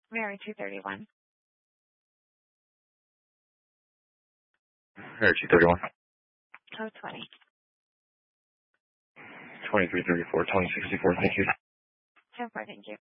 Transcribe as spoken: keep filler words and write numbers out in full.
Mary two thirty-one. Mary two thirty-one. Oh, twenty. twenty-three thirty-four, twenty sixty-four, thank you. ten four, thank you.